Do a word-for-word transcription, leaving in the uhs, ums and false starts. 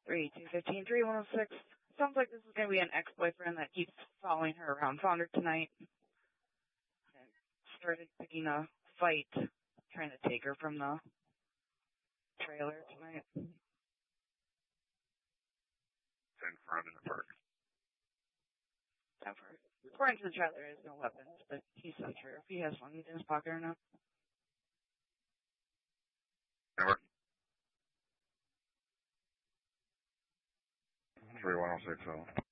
three two fifteen three one oh six. Sounds like this is going to be an ex-boyfriend that keeps following her around. Found her tonight. And started picking a fight, trying to take her from the trailer tonight. ten four, I'm in the park. ten four. According to the trailer, there is no weapons, but he's unsure if he has one in his pocket or not. Never. three one oh six, oh.